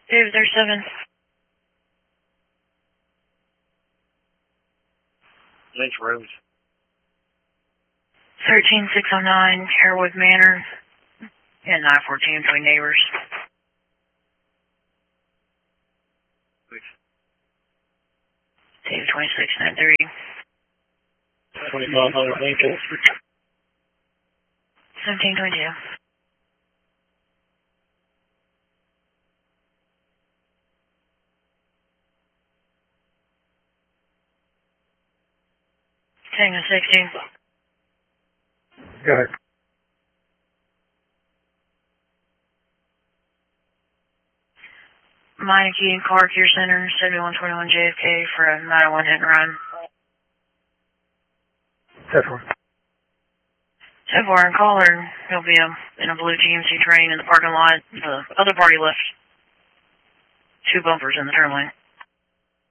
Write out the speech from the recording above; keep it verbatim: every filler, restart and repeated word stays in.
David thirty-seven. Lynch Rose. thirteen six oh nine, Harewood Manor, and nine fourteen between neighbors. David twenty-six ninety-three. twenty-five hundred Lincoln. seventeen twenty-two. Tango sixty. Go ahead. Meineke Car Care Center, seventy-one twenty-one J F K for a nine oh one hit and run. ten four. ten four and caller, he'll be a, in a blue G M C train in the parking lot. The other party left two bumpers in the turn lane.